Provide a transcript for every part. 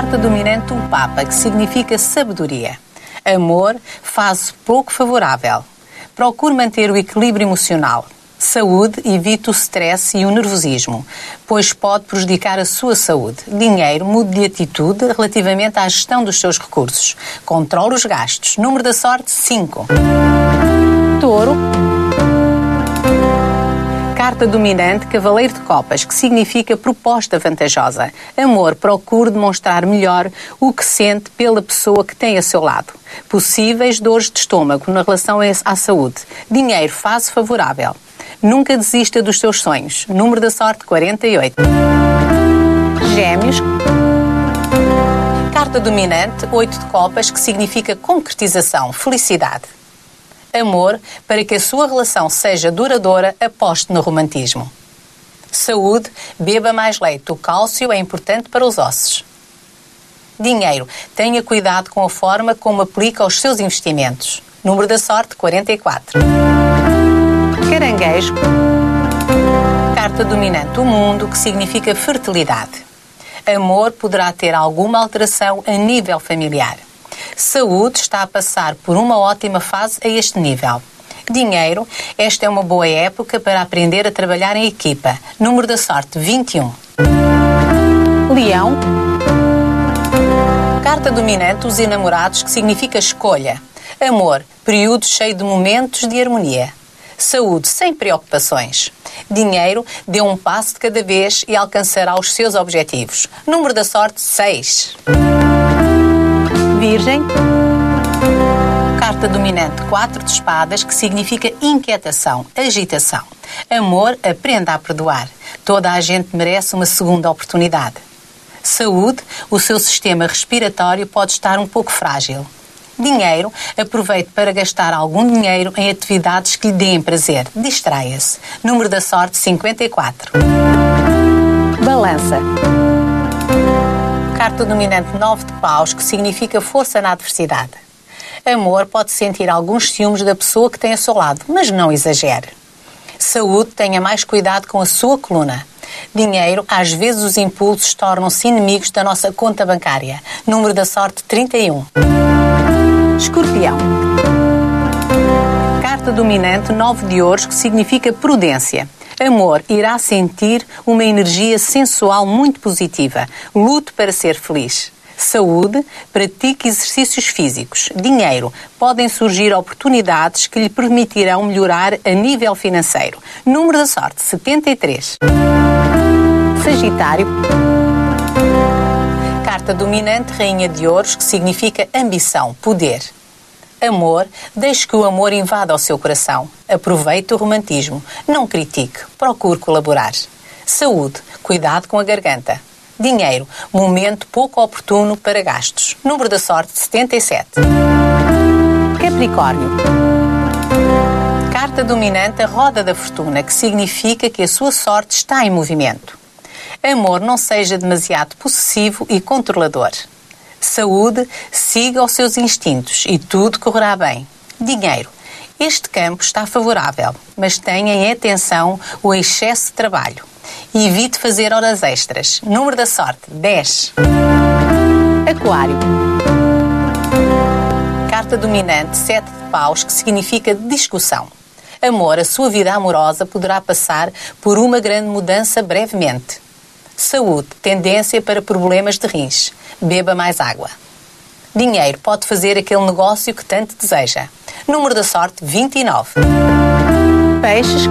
Carta dominante, o Papa, que significa sabedoria. Amor, fase pouco favorável. Procure manter o equilíbrio emocional. Saúde, evite o stress e o nervosismo, pois pode prejudicar a sua saúde. Dinheiro, mude de atitude relativamente à gestão dos seus recursos. Controle os gastos. Número da sorte, 5. Touro. Carta dominante, Cavaleiro de Copas, que significa proposta vantajosa. Amor, procure demonstrar melhor o que sente pela pessoa que tem a seu lado. Possíveis dores de estômago na relação à saúde. Dinheiro, fase favorável. Nunca desista dos seus sonhos. Número da sorte, 48. Gêmeos. Carta dominante, 8 de copas, que significa concretização, felicidade. Amor, para que a sua relação seja duradoura, aposte no romantismo. Saúde, beba mais leite. O cálcio é importante para os ossos. Dinheiro, tenha cuidado com a forma como aplica os seus investimentos. Número da sorte, 44. Caranguejo. Carta dominante, o mundo, que significa fertilidade. Amor, poderá ter alguma alteração a nível familiar. Saúde, está a passar por uma ótima fase a este nível. Dinheiro, esta é uma boa época para aprender a trabalhar em equipa. Número da sorte, 21. Leão. Carta dominante, os enamorados, que significa escolha. Amor, período cheio de momentos de harmonia. Saúde, sem preocupações. Dinheiro, dê um passo de cada vez e alcançará os seus objetivos. Número da sorte, 6. Virgem. Carta dominante, 4 de espadas, que significa inquietação, agitação. Amor, aprenda a perdoar. Toda a gente merece uma segunda oportunidade. Saúde, o seu sistema respiratório pode estar um pouco frágil. Dinheiro, aproveite para gastar algum dinheiro em atividades que lhe deem prazer. Distraia-se. Número da sorte, 54. Balança. Carta dominante, 9 de paus, que significa força na adversidade. Amor, pode sentir alguns ciúmes da pessoa que tem ao seu lado, mas não exagere. Saúde, tenha mais cuidado com a sua coluna. Dinheiro, às vezes os impulsos tornam-se inimigos da nossa conta bancária. Número da sorte, 31. Escorpião. Carta dominante, 9 de ouros, que significa prudência. Amor, irá sentir uma energia sensual muito positiva. Lute para ser feliz. Saúde, pratique exercícios físicos. Dinheiro, podem surgir oportunidades que lhe permitirão melhorar a nível financeiro. Número da sorte, 73. Sagitário. Carta dominante, rainha de ouros, que significa ambição, poder. Amor, deixe que o amor invada o seu coração. Aproveite o romantismo. Não critique. Procure colaborar. Saúde, cuidado com a garganta. Dinheiro, momento pouco oportuno para gastos. Número da sorte, 77. Capricórnio. Carta dominante, a roda da fortuna, que significa que a sua sorte está em movimento. Amor, não seja demasiado possessivo e controlador. Saúde, siga os seus instintos e tudo correrá bem. Dinheiro, este campo está favorável, mas tenha em atenção o excesso de trabalho. Evite fazer horas extras. Número da sorte, 10. Aquário. Carta dominante, 7 de paus, que significa discussão. Amor, a sua vida amorosa poderá passar por uma grande mudança brevemente. Saúde, tendência para problemas de rins. Beba mais água. Dinheiro, pode fazer aquele negócio que tanto deseja. Número da sorte, 29. Peixes.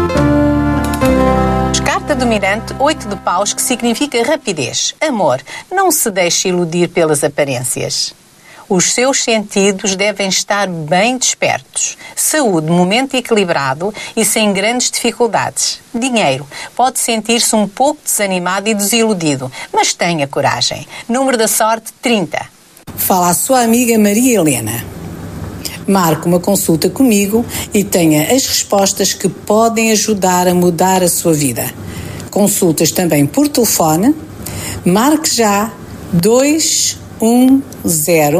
Carta dominante, 8 de paus, que significa rapidez. Amor, não se deixe iludir pelas aparências. Os seus sentidos devem estar bem despertos. Saúde, momento equilibrado e sem grandes dificuldades. Dinheiro, pode sentir-se um pouco desanimado e desiludido, mas tenha coragem. Número da sorte, 30. Fala a sua amiga Maria Helena. Marque uma consulta comigo e tenha as respostas que podem ajudar a mudar a sua vida. Consultas também por telefone. Marque já 210